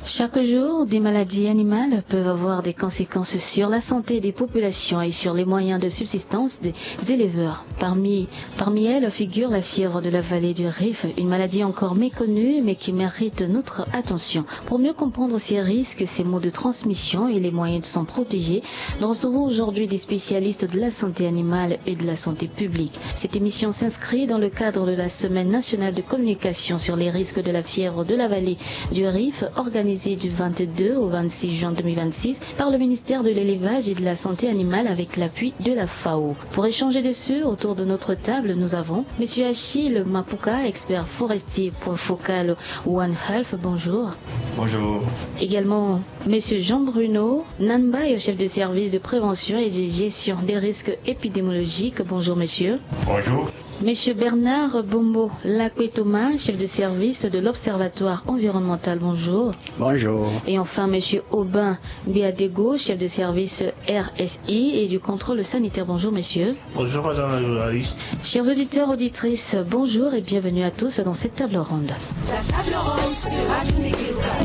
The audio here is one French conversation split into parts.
Chaque jour, des maladies animales peuvent avoir des conséquences sur la santé des populations et sur les moyens de subsistance des éleveurs. Parmi elles figure la fièvre de la vallée du Rif, une maladie encore méconnue mais qui mérite notre attention. Pour mieux comprendre ces risques, ces modes de transmission et les moyens de s'en protéger, nous recevons aujourd'hui des spécialistes de la santé animale et de la santé publique. Cette émission s'inscrit dans le cadre de la Semaine nationale de communication sur les risques de la fièvre de la vallée du Rif, organisée du 22 au 26 juin 2026 par le ministère de l'Élevage et de la Santé animale avec l'appui de la FAO. Pour échanger dessus, autour de notre table, nous avons M. Achille Mapuka, expert forestier point focal One Health. Bonjour. Bonjour. Également M. Jean-Bruno Nanbay, chef de service de prévention et de gestion des risques épidémiologiques. Bonjour monsieur. Bonjour. Monsieur Bernard Bombo Lakwetoma, chef de service de l'Observatoire environnemental. Bonjour. Bonjour. Et enfin monsieur Aubin Biadego, chef de service RSI et du contrôle sanitaire. Bonjour monsieur. Bonjour madame la journaliste. Chers auditeurs, auditrices, bonjour et bienvenue à tous dans cette table ronde. La table ronde sur Radio Néguéloukane.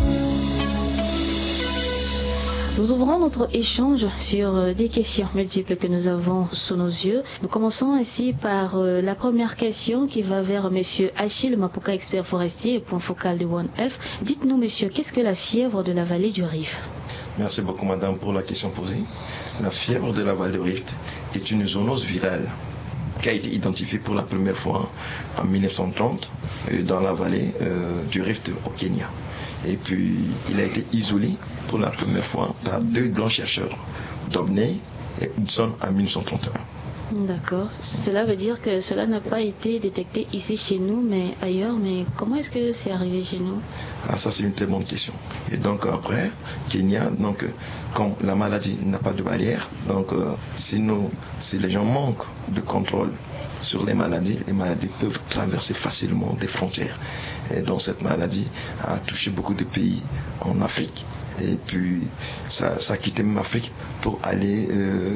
Nous ouvrons notre échange sur des questions multiples que nous avons sous nos yeux. Nous commençons ainsi par la première question qui va vers monsieur Achille Mapuka, expert forestier, point focal de One Health. Dites-nous monsieur, qu'est-ce que la fièvre de la vallée du Rif? Merci beaucoup madame pour la question posée. La fièvre de la vallée du Rift est une zoonose virale qui a été identifiée pour la première fois en 1930 dans la vallée du Rift au Kenya. Et puis, il a été isolé pour la première fois par deux grands chercheurs, Dobney et Hudson en 1931. D'accord. Cela veut dire que cela n'a pas été détecté ici chez nous, mais ailleurs. Mais comment est-ce que c'est arrivé chez nous? Ah, ça c'est une très bonne question. Et donc après, Kenya, donc quand la maladie n'a pas de barrière, donc si les gens manquent de contrôle sur les maladies peuvent traverser facilement des frontières. Et donc cette maladie a touché beaucoup de pays en Afrique. Et puis ça a quitté même l'Afrique pour aller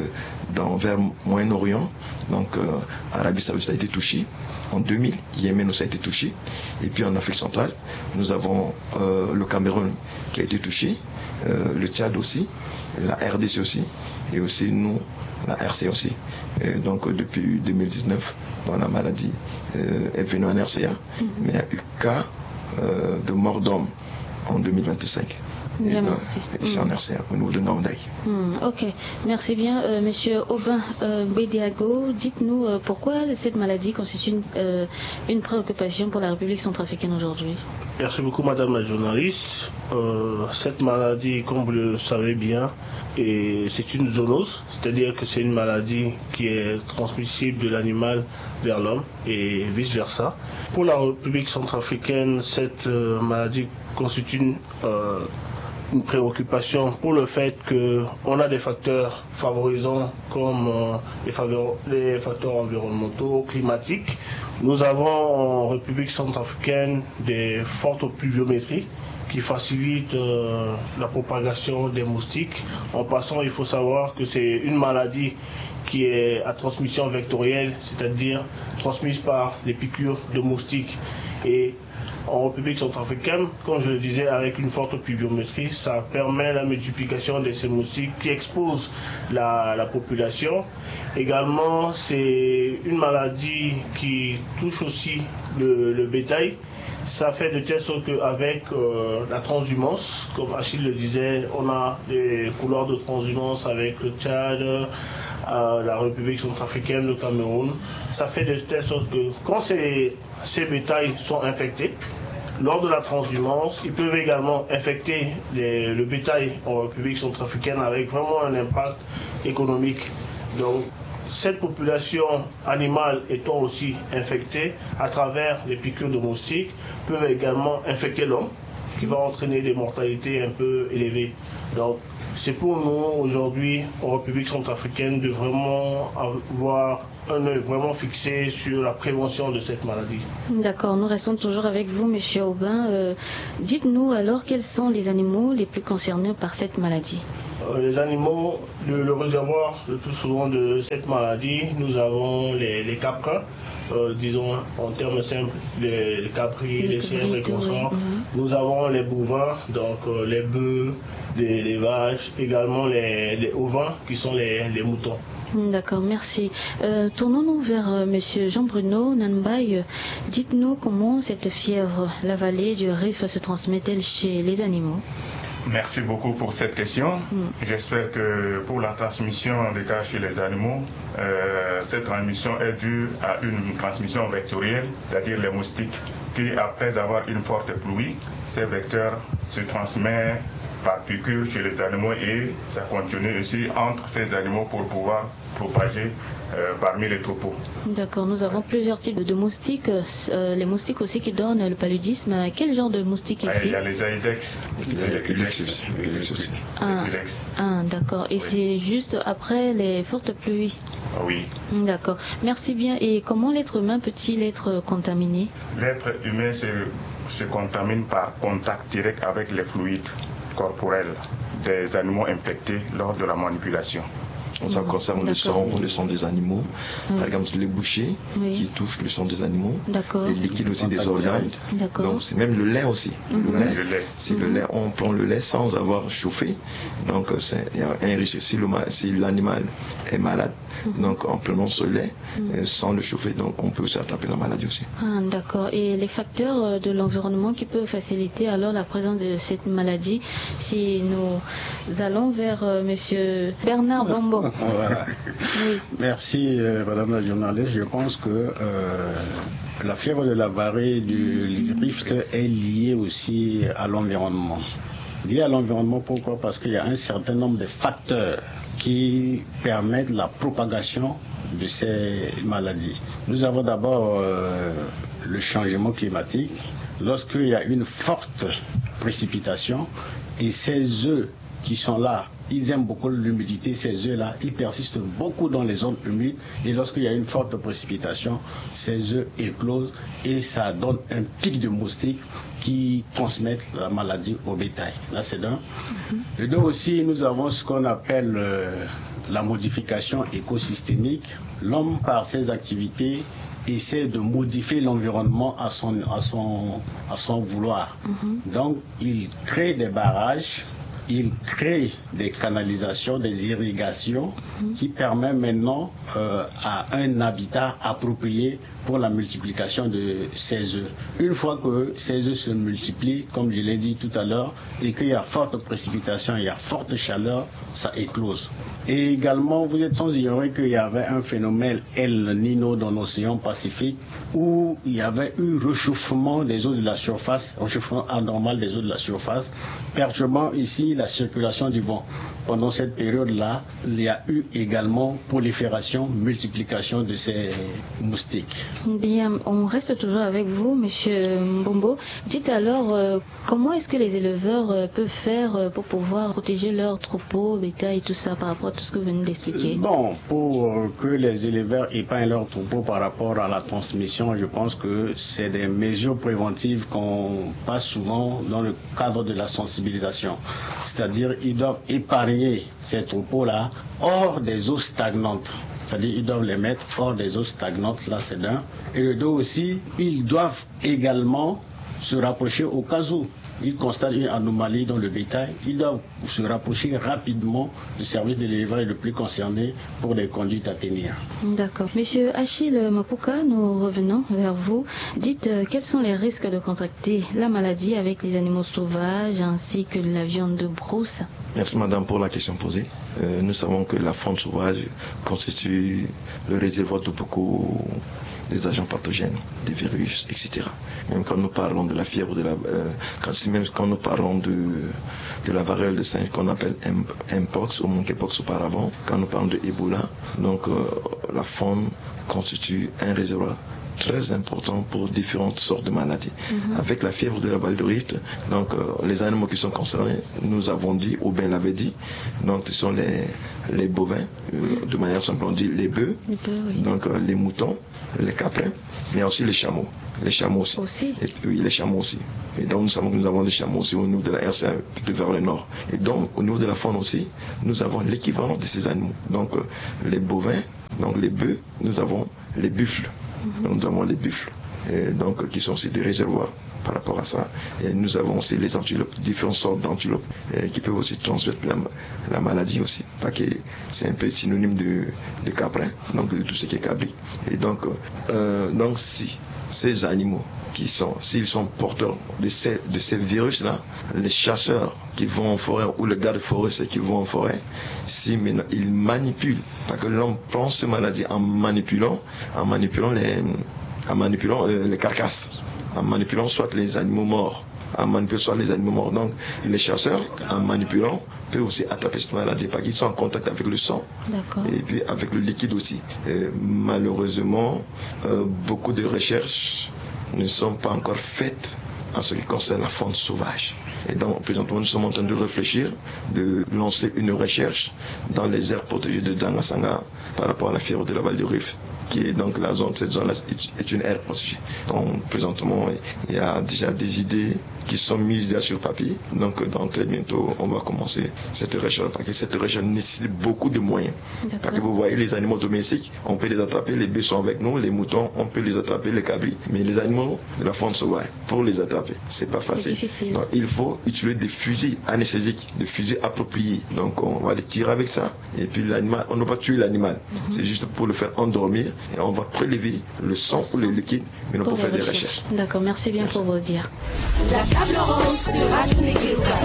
vers Moyen-Orient. Donc Arabie Saoudite a été touchée en 2000, Yémen aussi a été touché. Et puis en Afrique centrale, nous avons le Cameroun qui a été touché, le Tchad aussi, la RDC aussi, et aussi nous, la RC aussi. Et donc depuis 2019, la maladie est venue en RCA, mais il y a eu cas de mort d'homme en 2025. Bien, merci. Ici en RCA, au niveau de Namdaï. Ok, merci bien. Monsieur Aubin Biadego, dites-nous pourquoi cette maladie constitue une préoccupation pour la République centrafricaine aujourd'hui. Merci beaucoup madame la journaliste. Cette maladie, comme vous le savez bien, c'est une zoonose, c'est-à-dire que c'est une maladie qui est transmissible de l'animal vers l'homme et vice-versa. Pour la République centrafricaine, cette maladie constitue une préoccupation pour le fait qu'on a des facteurs favorisants comme les facteurs environnementaux, climatiques. Nous avons en République centrafricaine des fortes pluviométries qui facilitent la propagation des moustiques. En passant, il faut savoir que c'est une maladie qui est à transmission vectorielle, c'est-à-dire transmise par les piqûres de moustiques. Et en République centrafricaine, comme je le disais, avec une forte pluviométrie, ça permet la multiplication de ces moustiques qui exposent la population. Également, c'est une maladie qui touche aussi le bétail. Ça fait de telle sorte qu'avec la transhumance, comme Achille le disait, on a des couloirs de transhumance avec le Tchad, la République centrafricaine, le Cameroun. Ça fait de telle sorte que quand ces bétails sont infectés, lors de la transhumance, ils peuvent également infecter le bétail en République centrafricaine avec vraiment un impact économique. Donc, cette population animale étant aussi infectée à travers les piqûres de moustiques, peuvent également infecter l'homme, qui va entraîner des mortalités un peu élevées. Donc, c'est pour nous aujourd'hui en République centrafricaine de vraiment avoir un œil vraiment fixé sur la prévention de cette maladie. D'accord, nous restons toujours avec vous, monsieur Aubin. Dites-nous alors quels sont les animaux les plus concernés par cette maladie. Les animaux, le réservoir le plus souvent de cette maladie, nous avons les caprins, disons en termes simples, les capris, les chèvres et consorts. Nous avons les bovins, donc les bœufs, les vaches, également les ovins qui sont les moutons. D'accord, merci. Tournons-nous vers Monsieur Jean-Bruno Nanbaye. Dites-nous comment cette fièvre, la vallée du Rif, se transmet-elle chez les animaux? Merci beaucoup pour cette question. J'espère que pour la transmission des cas chez les animaux, cette transmission est due à une transmission vectorielle, c'est-à-dire les moustiques, qui après avoir une forte pluie, ces vecteurs se transmettent par piqûre chez les animaux et ça continue aussi entre ces animaux pour pouvoir propager parmi les troupeaux. D'accord, nous avons plusieurs types de moustiques. Les moustiques aussi qui donnent le paludisme. Quel genre de moustiques ici? Il y a les aïdex. D'accord. Et c'est juste après les fortes pluies? Oui. D'accord. Merci bien. Et comment l'être humain peut-il être contaminé? L'être humain se contamine par contact direct avec les fluides corporels des animaux infectés lors de la manipulation. Ça concerne le sang des animaux, par exemple les bouchées qui touchent le sang des animaux, les liquides aussi des organes, donc c'est même le lait aussi. Le lait. Si le lait, on prend le lait sans avoir chauffé, donc il y a un risque si l'animal est malade, donc en prenant ce lait sans le chauffer, donc on peut s'attraper la maladie aussi. D'accord. Et les facteurs de l'environnement qui peuvent faciliter alors la présence de cette maladie, si nous allons vers Monsieur Bernard Bombo. Voilà. Merci Madame la journaliste. Je pense que la fièvre de la vallée du Rift est liée aussi à l'environnement. Liée à l'environnement, pourquoi? Parce qu'il y a un certain nombre de facteurs qui permettent la propagation de ces maladies. Nous avons d'abord le changement climatique. Lorsqu'il y a une forte précipitation et ces œufs qui sont là, ils aiment beaucoup l'humidité, ces œufs-là, ils persistent beaucoup dans les zones humides et lorsqu'il y a une forte précipitation, ces œufs éclosent et ça donne un pic de moustiques qui transmettent la maladie au bétail. Là, c'est d'un. Et deux aussi, nous avons ce qu'on appelle la modification écosystémique. L'homme, par ses activités, essaie de modifier l'environnement à son vouloir. Donc, il crée des barrages, il crée des canalisations, des irrigations qui permettent maintenant à un habitat approprié pour la multiplication de ces œufs. Une fois que ces œufs se multiplient, comme je l'ai dit tout à l'heure, et qu'il y a forte précipitation, il y a forte chaleur, ça éclose. Et également, vous êtes sans ignorer qu'il y avait un phénomène El Niño dans l'océan Pacifique où il y avait eu réchauffement des eaux de la surface, réchauffement anormal des eaux de la surface, perturbant ici la circulation du vent. Pendant cette période-là, il y a eu également prolifération, multiplication de ces moustiques. Bien, on reste toujours avec vous, Monsieur Mbombo. Dites alors, comment est-ce que les éleveurs peuvent faire pour pouvoir protéger leurs troupeaux, bétail et tout ça par rapport à tout ce que vous venez d'expliquer? Bon, pour que les éleveurs épargnent leurs troupeaux par rapport à la transmission, je pense que c'est des mesures préventives qu'on passe souvent dans le cadre de la sensibilisation. C'est-à-dire, ils doivent épargner ces troupeaux-là hors des eaux stagnantes. C'est-à-dire ils doivent les mettre hors des eaux stagnantes, là c'est d'un. Et le deux aussi, ils doivent également se rapprocher au cas où ils constatent une anomalie dans le bétail, ils doivent se rapprocher rapidement du service de l'élevage le plus concerné pour des conduites à tenir. D'accord. Monsieur Achille Mapuka, nous revenons vers vous. Dites quels sont les risques de contracter la maladie avec les animaux sauvages ainsi que la viande de brousse? Merci madame pour la question posée. Nous savons que la faune sauvage constitue le réservoir de beaucoup des agents pathogènes, des virus, etc. Même quand nous parlons de la fièvre, même quand nous parlons de la variole de singe qu'on appelle Mpox ou Monkeypox auparavant, quand nous parlons de Ebola, donc la faune constitue un réservoir très important pour différentes sortes de maladies. Avec la fièvre de la vallée du Rift, donc les animaux qui sont concernés, nous avons dit, ou bien l'avait dit, donc ce sont les bovins, de manière simple on dit les bœufs, donc les moutons, les caprins, mais aussi les chameaux. Les chameaux aussi. Et puis les chameaux aussi. Et donc nous savons que nous avons des chameaux aussi au niveau de la RCA, plutôt vers le nord. Et donc au niveau de la faune aussi, nous avons l'équivalent de ces animaux. Donc les bovins, donc les bœufs, nous avons les buffles. Donc, nous avons les buffles, donc, qui sont aussi des réservoirs par rapport à ça. Et nous avons aussi les antilopes, différentes sortes d'antilopes qui peuvent aussi transmettre la maladie aussi. Pas que c'est un peu synonyme de caprin, donc de tout ce qui est cabri. Et donc si ces animaux s'ils sont porteurs de ces virus-là, les chasseurs qui vont en forêt ou les gardes forestiers qui vont en forêt, si maintenant ils manipulent, parce que l'homme prend cette maladie en manipulant les carcasses, en manipulant soit les animaux morts, Donc les chasseurs, en manipulant, peuvent aussi attraper cette maladie parce qu'ils sont en contact avec le sang. D'accord. Et puis avec le liquide aussi. Malheureusement, beaucoup de recherches ne sont pas encore faites en ce qui concerne la faune sauvage. Et donc, présentement, nous sommes en train de réfléchir, de lancer une recherche dans les aires protégées de Dangasanga par rapport à la fièvre de la Vallée du Rift, qui est donc cette zone-là est une aire protégée. Donc, présentement, il y a déjà des idées qui sont mises sur papier. Donc, dans très bientôt, on va commencer cette recherche, parce que cette recherche nécessite beaucoup de moyens. Parce que vous voyez, les animaux domestiques, on peut les attraper, les bœufs sont avec nous, les moutons, on peut les attraper, les cabris, mais les animaux de la faune sauvage, pour les attraper, c'est pas facile. Donc, il faut utiliser des fusils anesthésiques, des fusils appropriés. Donc, on va les tirer avec ça. Et puis, l'animal, on ne va pas tuer l'animal. C'est juste pour le faire endormir. Et on va prélever le sang ou le liquide, mais non pour faire des recherches. D'accord, merci bien pour vos dires. La table ronde sur Radio Nekeluka.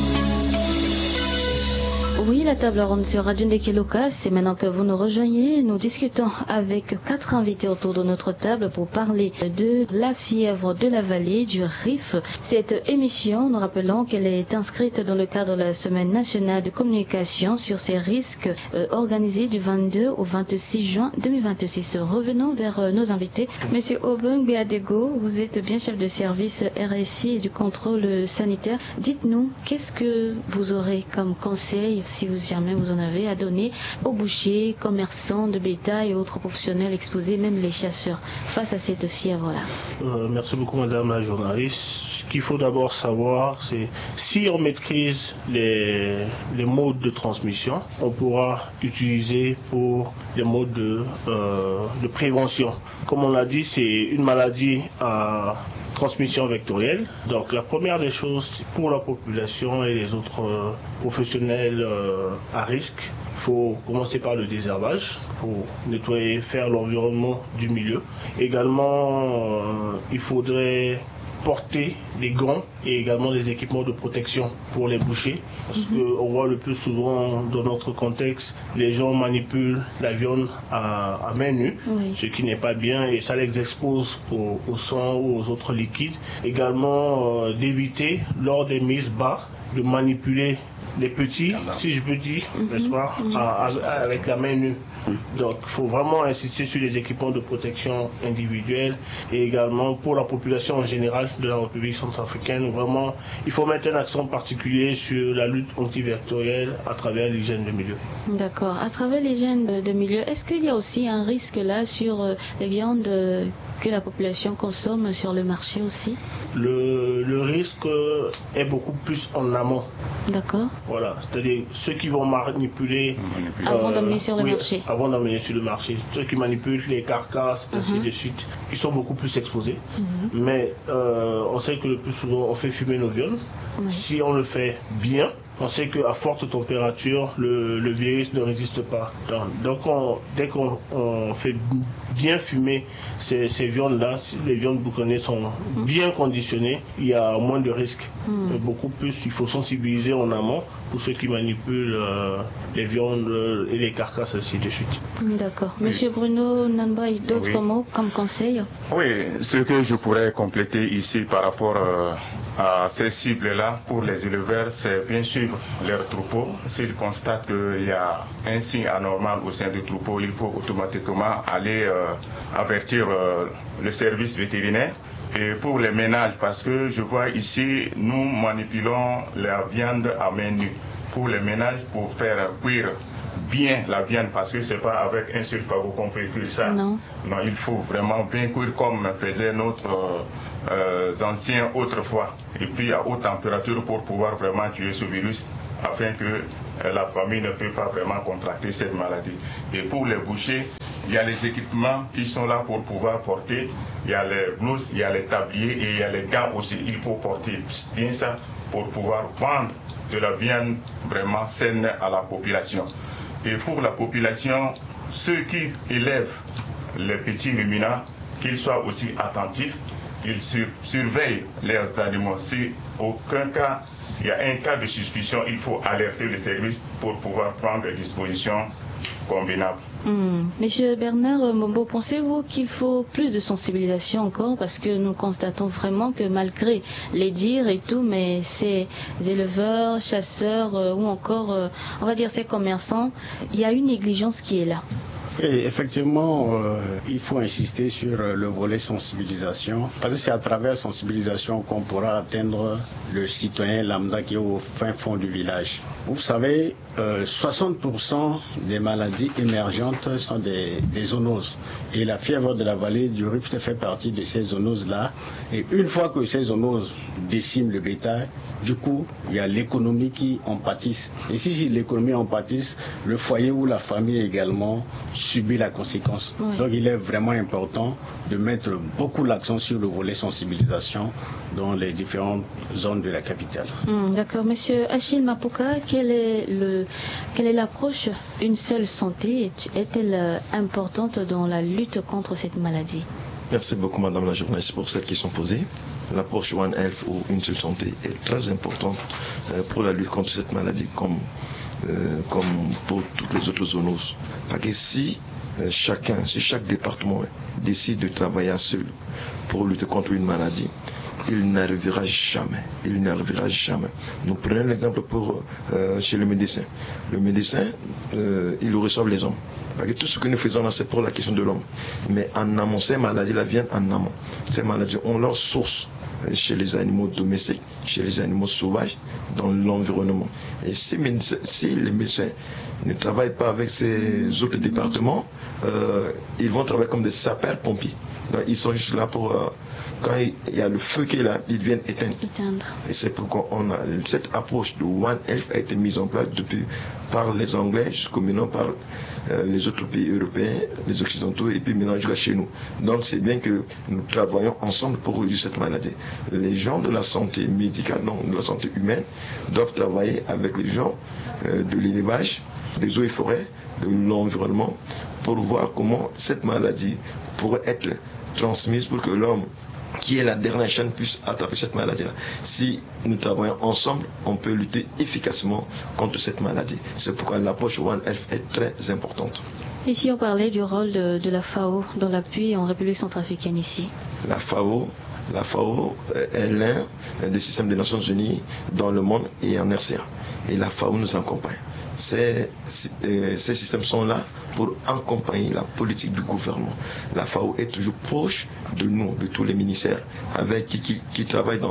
Oui, la table ronde sur Radio Nekeluka, c'est maintenant que vous nous rejoignez. Nous discutons avec 4 invités autour de notre table pour parler de la fièvre de la vallée du Rif. Cette émission, nous rappelons qu'elle est inscrite dans le cadre de la Semaine nationale de communication sur ces risques organisée du 22 au 26 juin 2026. Revenons vers nos invités. Monsieur Obeng Beadego, vous êtes bien chef de service RSI et du contrôle sanitaire. Dites-nous, qu'est-ce que vous aurez comme conseil, si jamais vous en avez, à donner aux bouchers, commerçants de bétail et autres professionnels exposés, même les chasseurs, face à cette fièvre-là? Merci beaucoup, madame la journaliste. Ce qu'il faut d'abord savoir, c'est si on maîtrise les modes de transmission, on pourra utiliser pour les modes de prévention. Comme on l'a dit, c'est une maladie à transmission vectorielle. Donc la première des choses pour la population et les autres professionnels à risque, il faut commencer par le désherbage pour nettoyer, faire l'environnement du milieu. Également, il faudrait porter les gants et également des équipements de protection pour les bouchers, parce qu'on voit le plus souvent dans notre contexte, les gens manipulent la viande à main nue, ce qui n'est pas bien, et ça les expose au sang ou aux autres liquides. Également d'éviter lors des mises bas de manipuler les petits, si je peux dire, n'est-ce pas, avec la main nue. Donc, il faut vraiment insister sur les équipements de protection individuelle et également pour la population en général de la République centrafricaine. Vraiment, il faut mettre un accent particulier sur la lutte antivectorielle à travers l'hygiène de milieu. D'accord. À travers l'hygiène de milieu, est-ce qu'il y a aussi un risque là sur les viandes que la population consomme sur le marché aussi? Le risque est beaucoup plus en amont. D'accord. Voilà, c'est-à-dire ceux qui vont manipuler avant d'amener sur le marché. Avant d'amener sur le marché, ceux qui manipulent les carcasses, ainsi de suite, ils sont beaucoup plus exposés. Mais on sait que le plus souvent on fait fumer nos viandes. Si on le fait bien, on sait qu'à forte température, le virus ne résiste pas. Donc dès qu'on fait bien fumer ces viandes-là, si les viandes bouconnées sont bien conditionnées, il y a moins de risques. Beaucoup plus, il faut sensibiliser en amont pour ceux qui manipulent les viandes et les carcasses, ainsi de suite. D'accord. Monsieur Bruno Nanboy, d'autres mots comme conseil? Oui, ce que je pourrais compléter ici par rapport à ces cibles-là, pour les éleveurs, c'est bien suivre leur troupeau. S'ils constatent qu'il y a un signe anormal au sein du troupeau, il faut automatiquement aller avertir le service vétérinaire. Et pour les ménages, parce que je vois ici, nous manipulons la viande à main nue. Pour les ménages, pour faire cuire bien la viande, parce que c'est pas avec un seul fagot qu'on peut cuire ça. Non, il faut vraiment bien cuire comme faisaient notre anciens autrefois. Et puis à haute température pour pouvoir vraiment tuer ce virus, afin que la famille ne peut pas vraiment contracter cette maladie. Et pour les bouchers, il y a les équipements qui sont là pour pouvoir porter. Il y a les blouses, il y a les tabliers et il y a les gants aussi. Il faut porter bien ça pour pouvoir vendre de la viande vraiment saine à la population. Et pour la population, ceux qui élèvent les petits ruminants, qu'ils soient aussi attentifs, qu'ils surveillent leurs animaux. Si aucun cas, il y a un cas de suspicion, il faut alerter le service pour pouvoir prendre des dispositions convenables. Monsieur Bernard Mombo, pensez-vous qu'il faut plus de sensibilisation encore, parce que nous constatons vraiment que malgré les dires et tout, mais ces éleveurs, chasseurs ou encore, on va dire ces commerçants, il y a une négligence qui est là. Et effectivement, il faut insister sur le volet sensibilisation, parce que c'est à travers sensibilisation qu'on pourra atteindre le citoyen lambda qui est au fin fond du village. Vous savez, 60% des maladies émergentes sont des zoonoses. Et la fièvre de la vallée du Rift fait partie de ces zoonoses-là. Et une fois que ces zoonoses déciment le bétail, du coup, il y a l'économie qui en pâtisse. Et si l'économie en pâtisse, le foyer ou la famille également subit la conséquence. Oui. Donc il est vraiment important de mettre beaucoup l'accent sur le volet sensibilisation dans les différentes zones de la capitale. D'accord. Monsieur Achille Mapuka, quelle est l'approche? Une seule santé est-elle importante dans la lutte contre cette maladie? Merci beaucoup Madame la journaliste pour cette question posée. L'approche One Health ou une seule santé est très importante pour la lutte contre cette maladie comme pour toutes les autres zoonoses. Parce que si chaque département décide de travailler seul pour lutter contre une maladie, il n'arrivera jamais. Nous prenons l'exemple chez le médecin. Le médecin, il reçoit les hommes. Parce que tout ce que nous faisons là, c'est pour la question de l'homme. Mais en amont, ces maladies-là viennent en amont. Ces maladies ont leur source chez les animaux domestiques, chez les animaux sauvages, dans l'environnement. Et si les médecins ne travaillent pas avec ces autres départements, ils vont travailler comme des sapeurs-pompiers. Donc, ils sont juste là pour, quand il y a le feu qui est là, ils viennent éteindre. Et c'est pourquoi cette approche de One Health a été mise en place depuis par les Anglais jusqu'au maintenant par les autres pays européens, les Occidentaux et puis maintenant jusqu'à chez nous. Donc c'est bien que nous travaillons ensemble pour réduire cette maladie. Les gens de la santé médicale, donc de la santé humaine, doivent travailler avec les gens de l'élevage, des eaux et forêts, de l'environnement, pour voir comment cette maladie pourrait être transmise pour que l'homme qui est la dernière chaîne puisse attraper cette maladie-là. Si nous travaillons ensemble, on peut lutter efficacement contre cette maladie. C'est pourquoi l'approche One Health est très importante. Ici, on parlait du rôle de la FAO dans l'appui en République centrafricaine ici. La FAO est l'un des systèmes des Nations Unies dans le monde et en RCA. Et la FAO nous accompagne. Ces systèmes sont là pour accompagner la politique du gouvernement. La FAO est toujours proche de nous, de tous les ministères, avec qui travaillent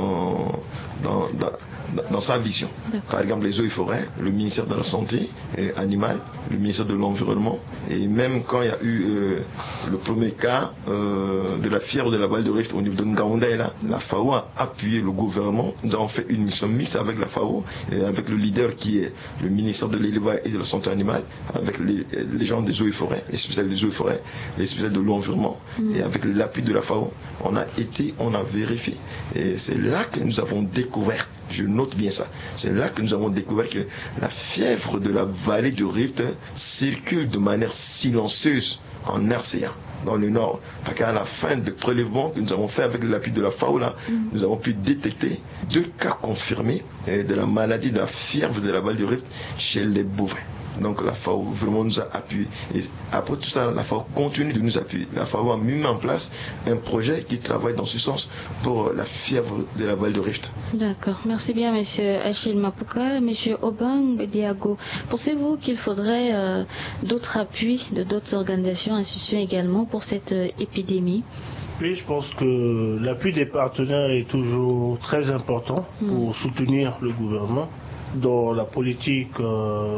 dans sa vision. Par exemple, les eaux et forêts, le ministère de la santé animale, le ministère de l'environnement, et même quand il y a eu le premier cas de la fièvre de la vallée de Rift au niveau de Ngaoundé, la FAO a appuyé le gouvernement. Nous avons fait une mission mixte avec la FAO, et avec le leader qui est le ministère de l'élevage et de la santé animale, avec les gens des eaux et forêts, les spécialistes des eaux et forêts, les spécialistes de l'environnement, et avec l'appui de la FAO, on a vérifié. Et c'est là que nous avons découvert, je note bien ça, c'est là que nous avons découvert que la fièvre de la vallée du Rift circule de manière silencieuse en RCA, dans le nord. Parce qu'à la fin de prélèvements que nous avons fait avec l'appui de la FAO, nous avons pu détecter 2 cas confirmés de la maladie de la fièvre de la vallée du Rift chez les bovins. Donc la FAO vraiment nous a appuyé. Et après tout ça, la FAO continue de nous appuyer. La FAO a mis en place un projet qui travaille dans ce sens pour la fièvre de la vallée de Rift. D'accord. Merci bien, monsieur Achille Mapuka. Monsieur Obang Diago, pensez-vous qu'il faudrait d'autres appuis de d'autres organisations, institutions également pour cette épidémie? Oui, je pense que l'appui des partenaires est toujours très important pour soutenir le gouvernement dans la politique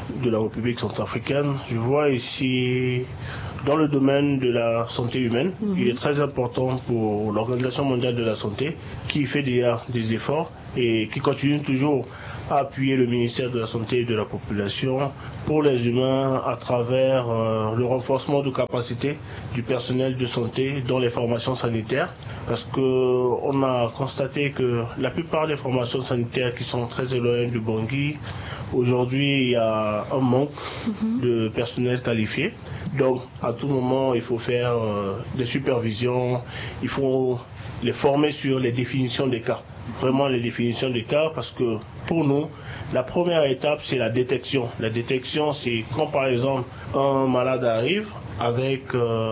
de la République centrafricaine. Je vois ici, dans le domaine de la santé humaine, il est très important pour l'Organisation mondiale de la santé, qui fait déjà des efforts et qui continue toujours à appuyer le ministère de la Santé et de la Population pour les humains à travers le renforcement de capacités du personnel de santé dans les formations sanitaires, parce qu'on a constaté que la plupart des formations sanitaires qui sont très éloignées du Bangui, aujourd'hui il y a un manque de personnel qualifié. Donc à tout moment il faut faire des supervisions, il faut les former sur les définitions des cas. Vraiment les définitions des cas, parce que pour nous, la première étape, c'est la détection. La détection, c'est quand par exemple un malade arrive avec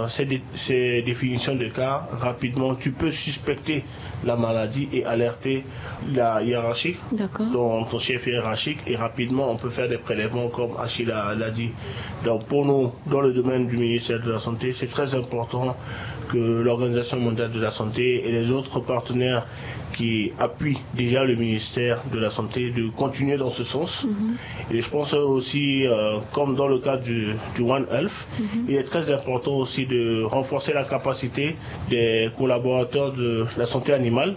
ces définitions de cas, rapidement tu peux suspecter la maladie et alerter la hiérarchie, ton chef hiérarchique, et rapidement on peut faire des prélèvements comme Achille l'a dit. Donc pour nous, dans le domaine du ministère de la Santé, c'est très important que l'Organisation mondiale de la santé et les autres partenaires qui appuient déjà le ministère de la Santé de continuer dans ce sens. Et je pense aussi, comme dans le cas du One Health, il est très important aussi de renforcer la capacité des collaborateurs de la santé animale.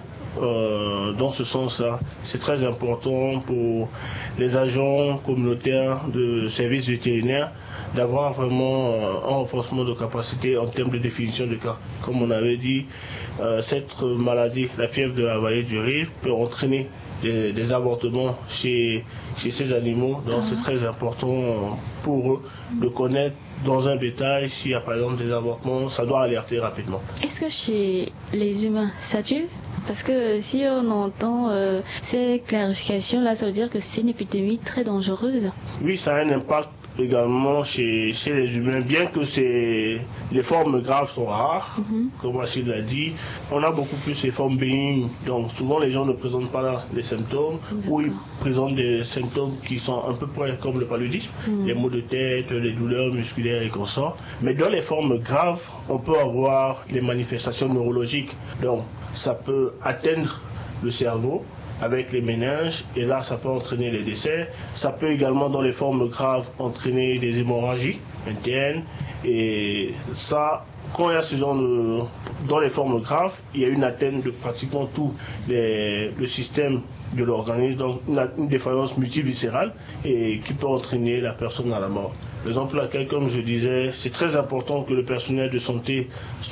Dans ce sens-là, c'est très important pour les agents communautaires de services vétérinaires d'avoir vraiment un renforcement de capacité en termes de définition de cas. Comme on avait dit, cette maladie, la fièvre de la vallée du Rift, peut entraîner des avortements chez ces animaux. Donc c'est très important pour eux de connaître dans un bétail s'il y a par exemple des avortements, ça doit alerter rapidement. Est-ce que chez les humains, ça tue ? Parce que si on entend ces clarifications-là, ça veut dire que c'est une épidémie très dangereuse. Oui, ça a un impact également chez les humains, bien que les formes graves sont rares, comme Achille l'a dit, on a beaucoup plus les formes bénignes, donc souvent les gens ne présentent pas les symptômes, ou ils présentent des symptômes qui sont un peu près comme le paludisme, les maux de tête, les douleurs musculaires et consorts, mais dans les formes graves, on peut avoir les manifestations neurologiques, donc ça peut atteindre le cerveau avec les méninges, et là ça peut entraîner les décès. Ça peut également dans les formes graves entraîner des hémorragies internes, et ça, quand il y a ce genre dans les formes graves, il y a une atteinte de pratiquement tout le système de l'organisme, donc une défaillance multiviscérale et qui peut entraîner la personne à la mort. Raison pour laquelle, comme je disais, c'est très important que le personnel de santé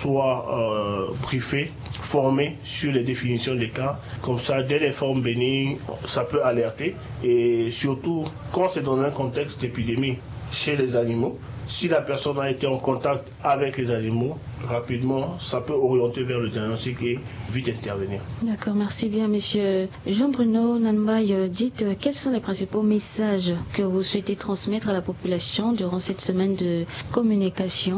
soit briefé, formé sur les définitions des cas. Comme ça, dès les formes bénignes, ça peut alerter. Et surtout, quand c'est dans un contexte d'épidémie chez les animaux, si la personne a été en contact avec les animaux, rapidement, ça peut orienter vers le diagnostic et vite intervenir. D'accord, merci bien, monsieur Jean-Bruno Nanbaye. Dites, quels sont les principaux messages que vous souhaitez transmettre à la population durant cette semaine de communication ?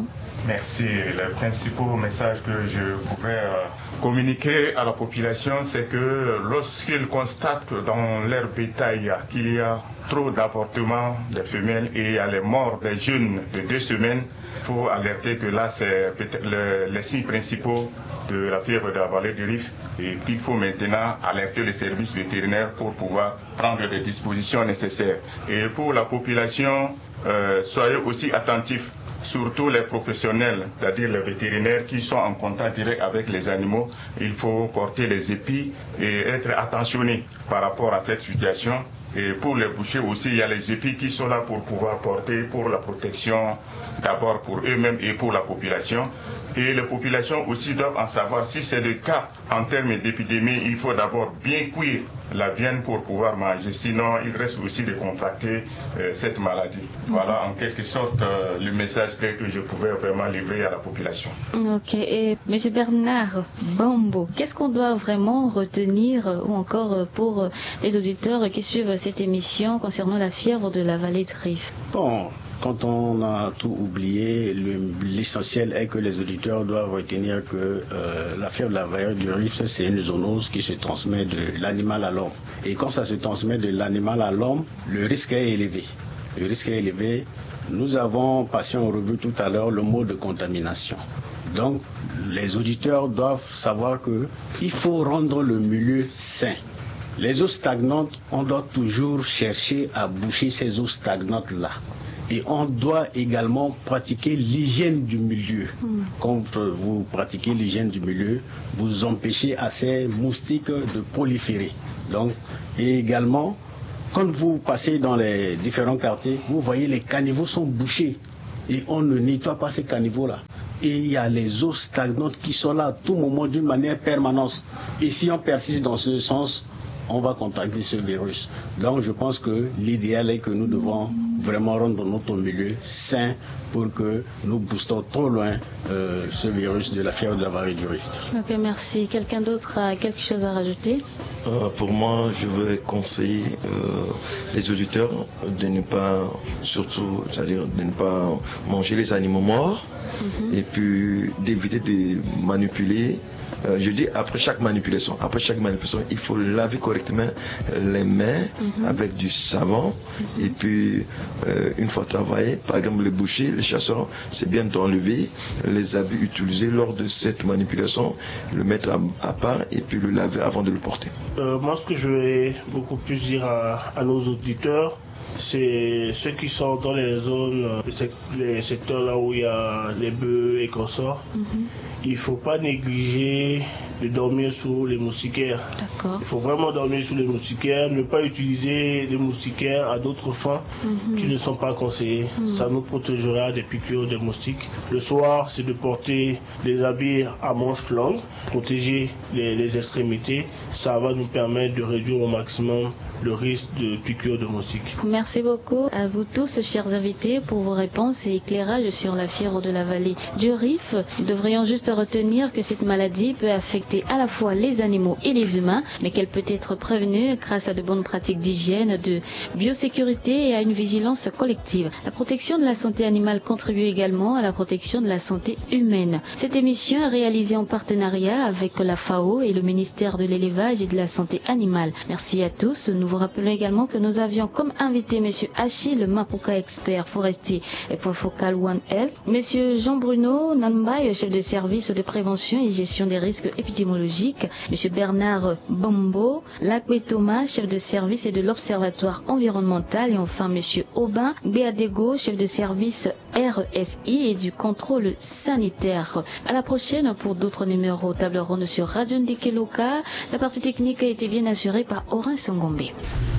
Merci. Les principaux messages que je pouvais communiquer à la population, c'est que lorsqu'ils constatent dans leur bétail qu'il y a trop d'avortements des femelles et il y a les morts des jeunes de 2 semaines, il faut alerter que là, c'est peut-être les signes principaux de la fièvre de la vallée du Rift, et puis il faut maintenant alerter les services vétérinaires pour pouvoir prendre les dispositions nécessaires. Et pour la population, soyez aussi attentifs, surtout les professionnels, c'est-à-dire les vétérinaires qui sont en contact direct avec les animaux. Il faut porter les épis et être attentionné par rapport à cette situation. Et pour les bouchers aussi, il y a les épis qui sont là pour pouvoir porter pour la protection, d'abord pour eux-mêmes et pour la population. Et les populations aussi doivent en savoir si c'est le cas en termes d'épidémie, il faut d'abord bien cuire la viande pour pouvoir manger. Sinon, il reste aussi de contracter cette maladie. Voilà en quelque sorte le message que je pouvais vraiment livrer à la population. Ok. Et M. Bernard Bambo, qu'est-ce qu'on doit vraiment retenir, ou encore pour les auditeurs qui suivent cette émission concernant la fièvre de la vallée de Rift? Bon, quand on a tout oublié, l'essentiel est que les auditeurs doivent retenir que la fièvre de la vallée du Rift, c'est une zoonose qui se transmet de l'animal à l'homme. Et quand ça se transmet de l'animal à l'homme, le risque est élevé. Le risque est élevé. Nous avons passé en revue tout à l'heure le mot de contamination. Donc, les auditeurs doivent savoir qu'il faut rendre le milieu sain. Les eaux stagnantes, on doit toujours chercher à boucher ces eaux stagnantes-là. Et on doit également pratiquer l'hygiène du milieu. Quand vous pratiquez l'hygiène du milieu, vous empêchez à ces moustiques de proliférer. Donc, et également, quand vous passez dans les différents quartiers, vous voyez les caniveaux sont bouchés et on ne nettoie pas ces caniveaux-là. Et il y a les eaux stagnantes qui sont là à tout moment d'une manière permanente. Et si on persiste dans ce sens, on va contracter ce virus. Donc je pense que l'idéal est que nous devons vraiment rendre notre milieu sain pour que nous boostons trop loin ce virus de la fièvre de la variole du Rift. Ok, merci. Quelqu'un d'autre a quelque chose à rajouter? Pour moi, je veux conseiller les auditeurs de ne pas, surtout, c'est-à-dire de ne pas manger les animaux morts et puis d'éviter de manipuler. Je dis après chaque manipulation, il faut laver correctement les mains avec du savon et puis une fois travaillé, par exemple le boucher, les chasseurs, c'est bien d'enlever les habits utilisés lors de cette manipulation, le mettre à part et puis le laver avant de le porter. Moi, ce que je vais beaucoup plus dire à nos auditeurs, c'est ceux qui sont dans les zones, les secteurs là où il y a les bœufs et consorts. Il ne faut pas négliger de dormir sous les moustiquaires. D'accord. Il faut vraiment dormir sous les moustiquaires, ne pas utiliser les moustiquaires à d'autres fins qui ne sont pas conseillés. Ça nous protégera des piqûres de moustiques. Le soir, c'est de porter des habits à manches longues, protéger les extrémités. Ça va nous permettre de réduire au maximum le risque de piqûres de moustiques. Merci beaucoup à vous tous, chers invités, pour vos réponses et éclairages sur la fièvre de la vallée du Rift. Nous devrions juste retenir que cette maladie peut affecter à la fois les animaux et les humains, mais qu'elle peut être prévenue grâce à de bonnes pratiques d'hygiène, de biosécurité et à une vigilance collective. La protection de la santé animale contribue également à la protection de la santé humaine. Cette émission est réalisée en partenariat avec la FAO et le ministère de l'élevage et de la santé animale. Merci à tous. Nous vous rappelons également que nous avions comme invité M. Achille Mapuka, expert forestier et point focal One Health, M. Jean-Bruno Nambaye, chef de service de prévention et gestion des risques épidémiologiques, M. Bernard Bombo, Lakwe Thomas, chef de service et de l'Observatoire environnemental, et enfin M. Aubin Béadego, chef de service RSI et du contrôle sanitaire. À la prochaine pour d'autres numéros table ronde sur Radio Ndeke Loka. La partie technique a été bien assurée par Orin Sangombe.